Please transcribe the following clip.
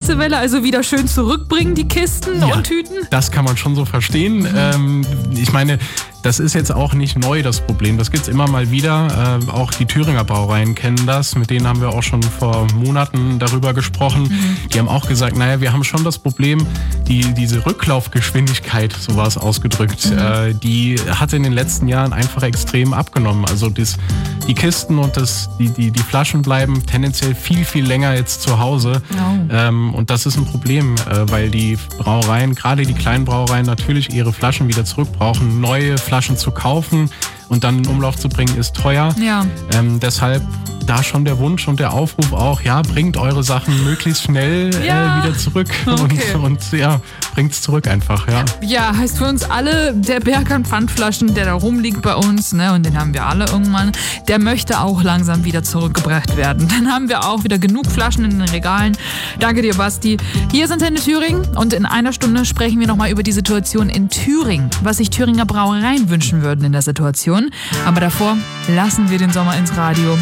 Hitzewelle, also wieder schön zurückbringen, die Kisten und Tüten? Das kann man schon so verstehen. Ich meine, das ist jetzt auch nicht neu, das Problem. Das gibt's immer mal wieder. Auch die Thüringer Brauereien kennen das. Mit denen haben wir auch schon vor Monaten darüber gesprochen. Die haben auch gesagt, naja, wir haben schon das Problem, diese Rücklaufgeschwindigkeit, so war es ausgedrückt, die hat in den letzten Jahren einfach extrem abgenommen. Also die Kisten und die Flaschen bleiben tendenziell viel, viel länger jetzt zu Hause. Und das ist ein Problem, weil die Brauereien, gerade die kleinen Brauereien, natürlich ihre Flaschen wieder zurück brauchen. Neue Flaschen zu kaufen und dann in Umlauf zu bringen, ist teuer. Ja. Deshalb da schon der Wunsch und der Aufruf auch, bringt eure Sachen möglichst schnell wieder zurück und bringt's zurück einfach. Ja, heißt für uns alle, der Berg an Pfandflaschen, der da rumliegt bei uns, ne, und den haben wir alle irgendwann, der möchte auch langsam wieder zurückgebracht werden. Dann haben wir auch wieder genug Flaschen in den Regalen. Danke dir, Basti. Hier ist Antenne Thüringen und in einer Stunde sprechen wir nochmal über die Situation in Thüringen, was sich Thüringer Brauereien wünschen würden in der Situation. Aber davor lassen wir den Sommer ins Radio.